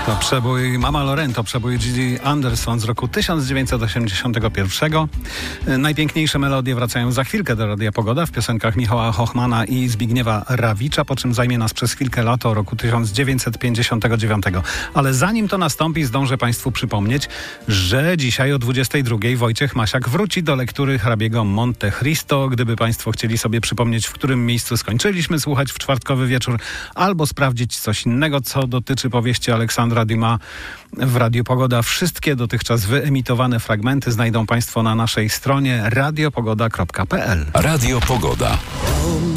To przebój Mama Lorento, przebój Gigi Anderson z roku 1981. Najpiękniejsze melodie wracają za chwilkę do Radia Pogoda w piosenkach Michała Hochmana i Zbigniewa Rawicza, po czym zajmie nas przez chwilkę lato roku 1959. Ale zanim to nastąpi, zdążę Państwu przypomnieć, że dzisiaj o 22:00 Wojciech Masiak wróci do lektury hrabiego Monte Cristo. Gdyby Państwo chcieli sobie przypomnieć, w którym miejscu skończyliśmy słuchać w czwartkowy wieczór, albo sprawdzić coś innego, co dotyczy powieści Aleksandra Dumas w Radiu Pogoda. Wszystkie dotychczas wyemitowane fragmenty znajdą Państwo na naszej stronie radiopogoda.pl. Radio Pogoda.